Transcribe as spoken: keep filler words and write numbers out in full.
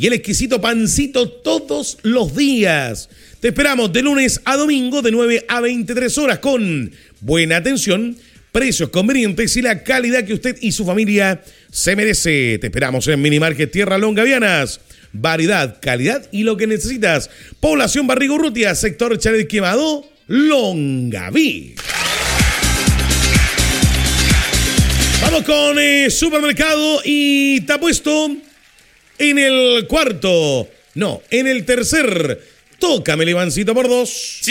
y el exquisito pancito todos los días. Te esperamos de lunes a domingo de nueve a veintitrés horas con buena atención, precios convenientes y la calidad que usted y su familia se merece. Te esperamos en Minimarket Tierra Longa Vianas. Variedad, calidad y lo que necesitas. Población Barrigurrutia, sector Chalet Quemado, Longaví. Vamos con eh, Supermercado y te apuesto en el cuarto, no, en el tercer. Tócame el Ivancito por dos. Si